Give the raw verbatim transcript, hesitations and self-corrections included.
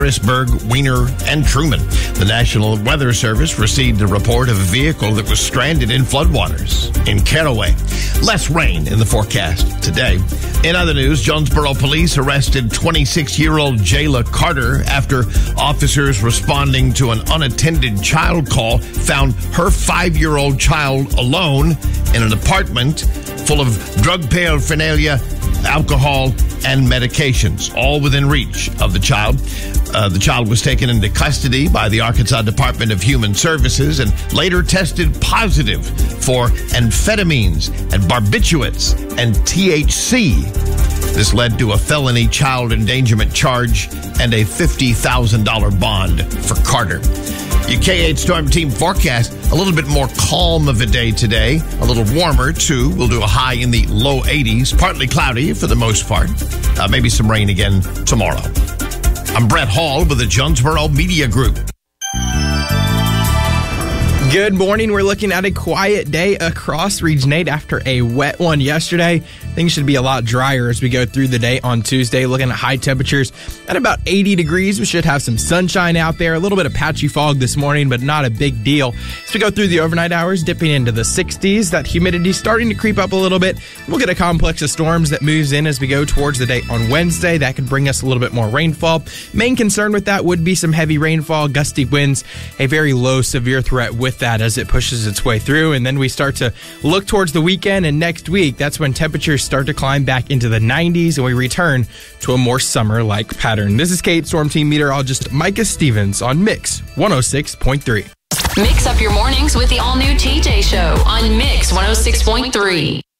Harrisburg, Wiener, and Truman. The National Weather Service received a report of a vehicle that was stranded in floodwaters in Caraway. Less rain in the forecast today. In other news, Jonesboro police arrested twenty-six-year-old Jayla Carter after officers responding to an unattended child call found her five-year-old child alone in an apartment full of drug paraphernalia, alcohol, and medications, all within reach of the child. Uh, the child was taken into custody by the Arkansas Department of Human Services and later tested positive for amphetamines and barbiturates and T H C. This led to a felony child endangerment charge and a fifty thousand dollars bond for Carter. Your K eight Storm Team forecast, a little bit more calm of a day today, a little warmer too. We'll do a high in the low eighties, partly cloudy for the most part. Uh, maybe some rain again tomorrow. I'm Brett Hall with the Jonesboro Media Group. Good morning. We're looking at a quiet day across Region eight after a wet one yesterday. Things should be a lot drier as we go through the day on Tuesday. Looking at high temperatures at about eighty degrees. We should have some sunshine out there. A little bit of patchy fog this morning, but not a big deal. As we go through the overnight hours, dipping into the sixties. That humidity starting to creep up a little bit. We'll get a complex of storms that moves in as we go towards the day on Wednesday. That could bring us a little bit more rainfall. Main concern with that would be some heavy rainfall, gusty winds, a very low severe threat with that as it pushes its way through. And then we start to look towards the weekend and next week. That's when temperatures start to climb back into the nineties and we return to a more summer-like pattern. This is K eight Storm Team meteorologist Micah Stevens on Mix one oh six point three. Mix up your mornings with the all-new T J Show on Mix one oh six point three.